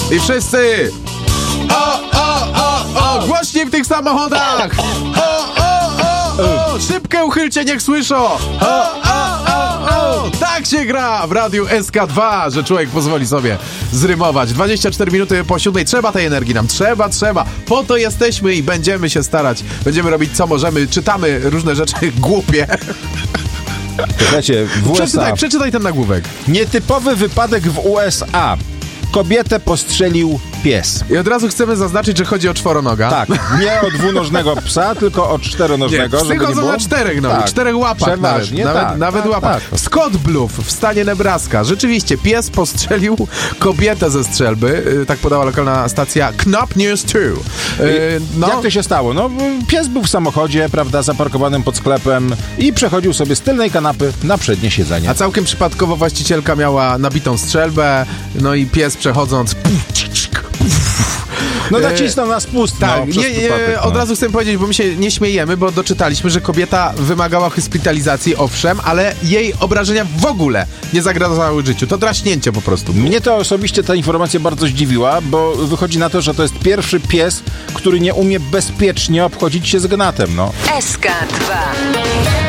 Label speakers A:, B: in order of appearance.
A: I wszyscy! O! Głośniej w tych samochodach! O! Szybkę uchylcie, niech słyszą! Tak się gra w radiu SK2, że człowiek pozwoli sobie zrymować. 24 minuty po 7. Trzeba tej energii nam. Trzeba. Po to jesteśmy i będziemy się starać. Będziemy robić co możemy. Czytamy różne rzeczy głupie.
B: Słuchajcie, w USA...
A: Przeczytaj ten nagłówek.
B: Nietypowy wypadek w USA. Kobietę postrzelił pies.
A: I od razu chcemy zaznaczyć, że chodzi o czworonoga.
B: Tak, nie o dwunożnego psa, tylko o czteronożnego.
A: Psy chodzą na czterech nogach,
B: tak,
A: czterech łapach
B: przeważnie,
A: nawet łapach.
B: Tak.
A: Scott Bluff w stanie Nebraska. Rzeczywiście, pies postrzelił kobietę ze strzelby. Tak podała lokalna stacja Knop News 2.
B: Jak to się stało? No, pies był w samochodzie, prawda, zaparkowanym pod sklepem i przechodził sobie z tylnej kanapy na przednie siedzenie.
A: A całkiem przypadkowo właścicielka miała nabitą strzelbę, no i pies przechodząc...
B: No nacisnął na spust.
A: Tak,
B: przypadek,
A: od razu chcę powiedzieć, bo my się nie śmiejemy, bo doczytaliśmy, że kobieta wymagała hospitalizacji, owszem, ale jej obrażenia w ogóle nie zagrażały życiu. To draśnięcie po prostu.
B: Mnie to osobiście ta informacja bardzo zdziwiła, bo wychodzi na to, że to jest pierwszy pies, który nie umie bezpiecznie obchodzić się z gnatem, no.
C: SK2